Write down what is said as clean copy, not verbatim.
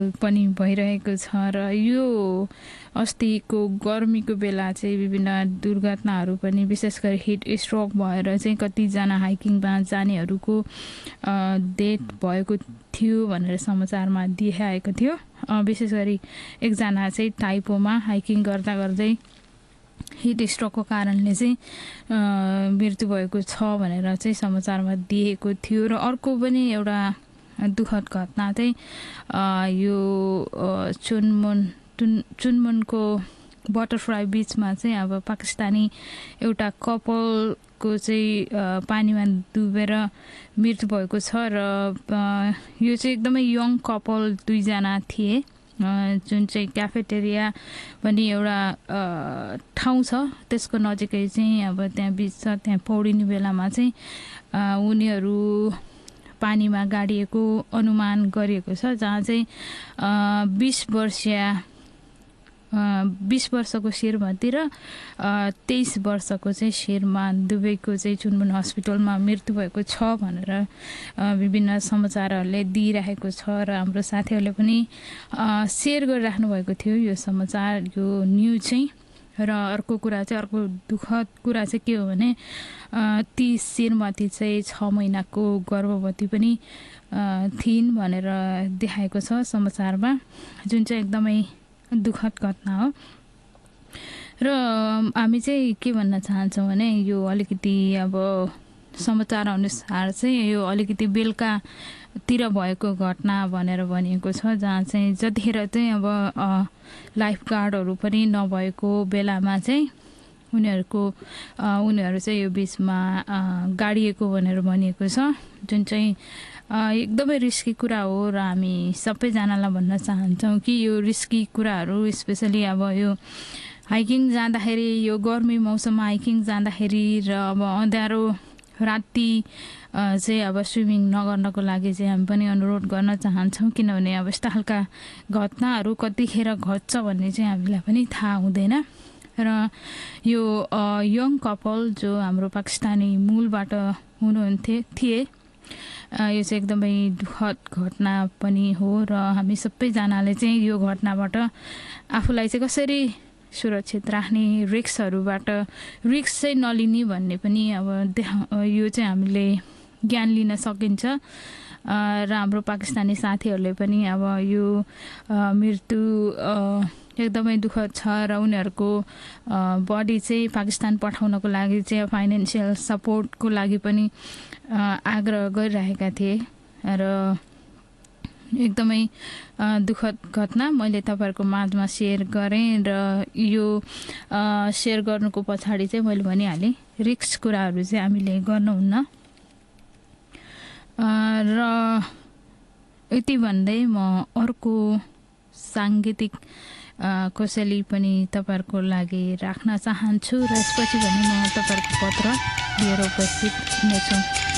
पनि भइरहेको छ र यो अस्तिको गर्मीको बेला चाहिँ विभिन्न दुर्घटनाहरू पनि विशेष गरी हिट स्ट्रोक भएर चाहिँ कतिजना हाइकिङमा जानेहरूको डेथ भएको थियो भनेर समाचारमा देखाएको थियो। विशेष गरी एकजना चाहिँ टाइपोमा हाइकिङ गर्दा गर्दै हिट स्ट्रोकको कारणले चाहिँ मृत्यु भएको छ भनेर चाहिँ समाचारमा दिएको थियो। र अर्को पनि एउटा दुःखद घटना चाहिँ यो चुनमुनको बटरफ्लाई बिचमा चाहिँ अब पाकिस्तानी एउटा कपलको चाहिँ पानीमा डुबेर मृत्यु भएको छ र यो चाहिँ एकदमै यङ कपल दुईजना थिए जुन चाहिँ क्याफेटेरिया पनि एउटा ठाउँ छ त्यसको नजिकै चाहिँ अब त्यहाँ बिच छ। त्यहाँ पौडिने बेलामा चाहिँ उनीहरू पानीमा गाडिएको अनुमान गरिएको छ जहाँ चाहिँ 20 वर्षको श्रीमती र 23 वर्षको चाहिँ श्रीमान दुवैको चाहिँ चुनमुन हस्पिटलमा मृत्यु भएको छ भनेर विभिन्न समाचारहरूले दिइरहेको छ र हाम्रो साथीहरूले पनि सेयर गरिराख्नु भएको थियो यो समाचार यो न्युज चाहिँ। र अर्को कुरा चाहिँ अर्को दुःखद कुरा चाहिँ के हो भने ती श्रीमती चाहिँ 6 महिनाको गर्भवती पनि थिइन् भनेर देखाएको छ समाचारमा जुन चाहिँ एकदमै दुःखद घटना हो। र हामी चाहिँ के भन्न चाहन्छौँ भने यो अलिकति अब समाचार अनुसार चाहिँ यो अलिकति बेलुकातिर भएको घटना भनेर भनिएको छ जहाँ चाहिँ जतिखेर चाहिँ अब लाइफ गार्डहरू पनि नभएको बेलामा चाहिँ उनीहरू चाहिँ यो बिचमा गाडिएको भनेर भनिएको छ जुन चाहिँ एकदमै रिस्की कुरा हो र हामी सबैजनालाई भन्न चाहन्छौँ कि यो रिस्की कुराहरू स्पेसली अब यो हाइकिङ जाँदाखेरि यो गर्मी मौसममा हाइकिङ जाँदाखेरि र अब अँध्यारो राति चाहिँ अब स्विमिङ नगर्नको लागि चाहिँ हामी पनि अनुरोध गर्न चाहन्छौँ किनभने अब यस्ता खालका घटनाहरू कतिखेर घट्छ भन्ने चाहिँ हामीलाई पनि थाहा हुँदैन। र यो यङ कपल जो हाम्रो पाकिस्तानी मूलबाट थिए यो चाहिँ एकदमै दुःखद घटना पनि हो र हामी सबैजनाले चाहिँ यो घटनाबाट आफूलाई चाहिँ कसरी सुरक्षित राख्ने रिक्स चाहिँ नलिने भन्ने पनि अब यो चाहिँ हामीले ज्ञान लिन सकिन्छ। र हाम्रो पाकिस्तानी साथीहरूले पनि अब यो मृत्यु एकदमै दुःखद छ र उनीहरूको बडी चाहिँ पाकिस्तान पठाउनको लागि चाहिँ फाइनेन्सियल सपोर्टको लागि पनि आग्रह गरिरहेका थिए र एकदमै दुःखद घटना मैले तपाईँहरूको माझमा सेयर गरेँ र यो सेयर गर्नुको पछाडि चाहिँ मैले भनिहालेँ रिस्क कुराहरू चाहिँ हामीले गर्नुहुन्न। र यति भन्दै म अर्को साङ्गीतिक कोसेली पनि तपाईँहरूको लागि राख्न चाहन्छु र यसपछि भने म तपाईँहरूको पत्र लिएर उपस्थित हुनेछु।